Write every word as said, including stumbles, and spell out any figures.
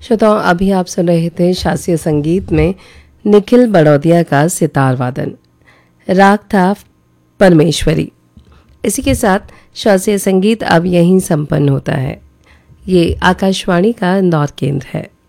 श्रोताओं, अभी आप सुन रहे थे शास्त्रीय संगीत में निखिल बड़ौदिया का सितार वादन। राग था परमेश्वरी। इसी के साथ शास्त्रीय संगीत अब यहीं संपन्न होता है। ये आकाशवाणी का इंदौर केंद्र है।